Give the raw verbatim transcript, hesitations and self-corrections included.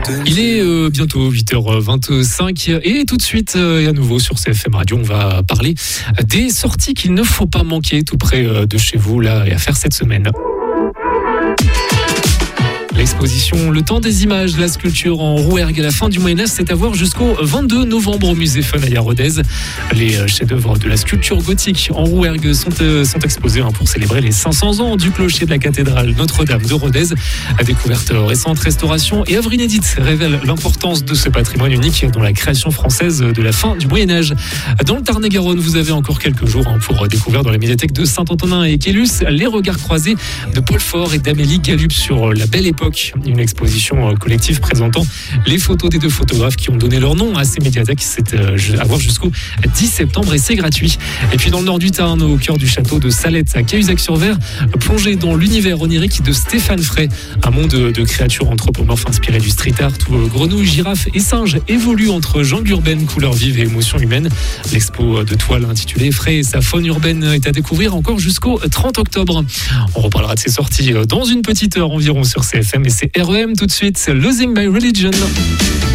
Il est euh, bientôt huit heures vingt-cinq et tout de suite euh, et à nouveau sur C F M Radio, on va parler des sorties qu'il ne faut pas manquer tout près euh, de chez vous là et à faire cette semaine. L'exposition Le Temps des Images, la sculpture en Rouergue à la fin du Moyen-Âge, c'est à voir jusqu'au vingt-deux novembre au musée Fenaille à Rodez. Les chefs-d'œuvre de la sculpture gothique en Rouergue sont, euh, sont exposés hein, pour célébrer les cinq cents ans du clocher de la cathédrale Notre-Dame de Rodez. Découverte récente, restauration et œuvre inédite révèlent l'importance de ce patrimoine unique dans la création française de la fin du Moyen-Âge. Dans le Tarn-et-Garonne, vous avez encore quelques jours hein, pour découvrir dans la médiathèque de Saint-Antonin et Quélus les regards croisés de Paul Faure et d'Amélie Galup sur la belle époque. Une exposition collective présentant les photos des deux photographes qui ont donné leur nom à ces médiathèques. C'est à voir jusqu'au dix septembre et c'est gratuit. Et puis dans le nord du Tarn, au cœur du château de Salette à Cahuzac-sur-Ver, plongé dans l'univers onirique de Stéphane Frey, un monde de créatures anthropomorphes inspirées du street art où grenouilles, girafes et singes évoluent entre jungle urbaine, couleurs vives et émotions humaines. L'expo de toile intitulée Frey et sa faune urbaine est à découvrir encore jusqu'au trente octobre. On reparlera de ces sorties dans une petite heure environ sur C F M et c'est R E M tout de suite, Losing My Religion.